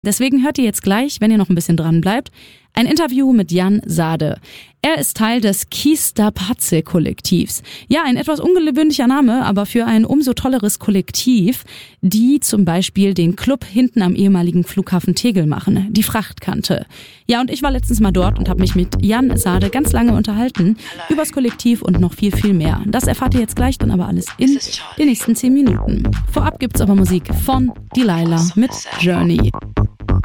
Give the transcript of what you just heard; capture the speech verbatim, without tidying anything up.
Deswegen hört ihr jetzt gleich, wenn ihr noch ein bisschen dran bleibt, ein Interview mit Jan Sade. Er ist Teil des Kistapaze-Kollektivs. Ja, ein etwas ungewöhnlicher Name, aber für ein umso tolleres Kollektiv, die zum Beispiel den Club hinten am ehemaligen Flughafen Tegel machen, die Frachtkante. Ja, und ich war letztens mal dort und habe mich mit Jan Sade ganz lange unterhalten übers Kollektiv und noch viel, viel mehr. Das erfahrt ihr jetzt gleich dann aber alles in den nächsten zehn Minuten. Vorab gibt's aber Musik von Delilah mit Journey.